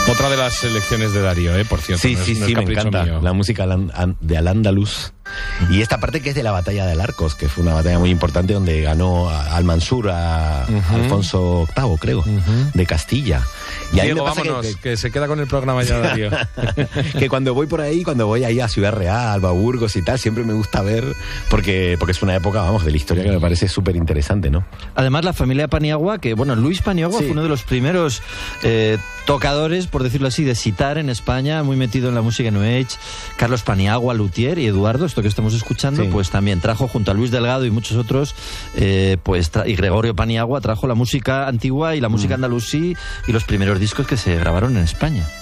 Otra de las selecciones de Darío, por cierto. Sí, me encanta. Mío. La música de Al-Ándalus. Y esta parte que es de la batalla de Alarcos, que fue una batalla muy importante donde ganó Al-Mansur a Alfonso VIII, creo, de Castilla. Y Diego, vámonos, que se queda con el programa ya, Darío. Que cuando voy por ahí, cuando voy ahí a Ciudad Real, a Burgos y tal, siempre me gusta ver, porque es una época, de la historia que me parece súper interesante, ¿no? Además, la familia Paniagua, que, Luis Paniagua fue uno de los primeros tocadores, por decirlo así, de sitar en España, muy metido en la música New Age. Carlos Paniagua, luthier, y Eduardo, esto que estamos escuchando, pues también trajo, junto a Luis Delgado y muchos otros, y Gregorio Paniagua, trajo la música antigua y la música andalusí y los primeros discos que se grabaron en España.